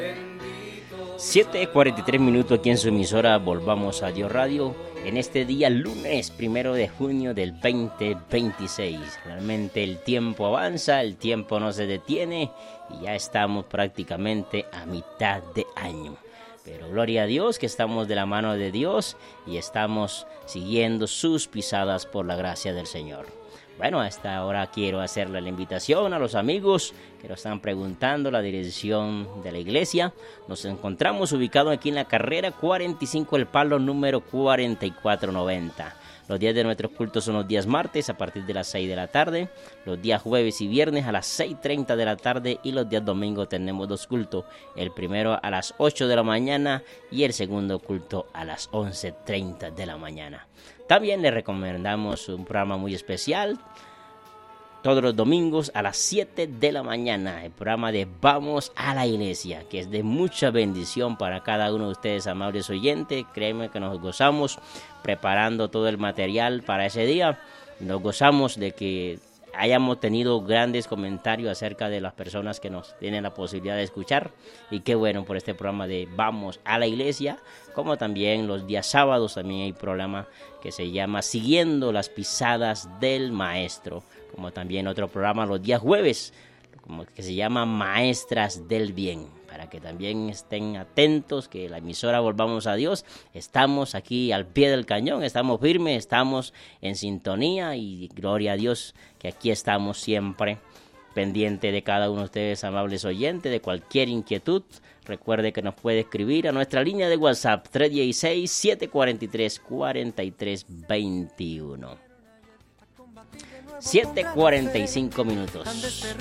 7:43 aquí en su emisora Volvamos a Dios Radio en este día lunes 1 de junio del 2026. Realmente el tiempo avanza, el tiempo no se detiene y ya estamos prácticamente a mitad de año. Pero gloria a Dios que estamos de la mano de Dios y estamos siguiendo sus pisadas por la gracia del Señor. Bueno, a esta hora quiero hacerle la invitación a los amigos que nos están preguntando la dirección de la iglesia. Nos encontramos ubicados aquí en la carrera 45 El Palo, número 4490. Los días de nuestros cultos son los días martes a partir de las 6 de la tarde, los días jueves y viernes a las 6:30 de la tarde y los días domingos tenemos dos cultos, el primero a las 8 de la mañana y el segundo culto a las 11:30 de la mañana. También le recomendamos un programa muy especial todos los domingos a las 7 de la mañana, el programa de Vamos a la Iglesia, que es de mucha bendición para cada uno de ustedes, amables oyentes. Créeme que nos gozamos preparando todo el material para ese día. Nos gozamos de que hayamos tenido grandes comentarios acerca de las personas que nos tienen la posibilidad de escuchar. Y qué bueno por este programa de Vamos a la Iglesia, como también los días sábados también hay programa que se llama Siguiendo las Pisadas del Maestro, como también otro programa los días jueves, como que se llama Maestras del Bien, para que también estén atentos, que la emisora Volvamos a Dios, estamos aquí al pie del cañón, estamos firmes, estamos en sintonía y gloria a Dios que aquí estamos siempre pendiente de cada uno de ustedes, amables oyentes, de cualquier inquietud. Recuerde que nos puede escribir a nuestra línea de WhatsApp 316-743-4321. 7:45.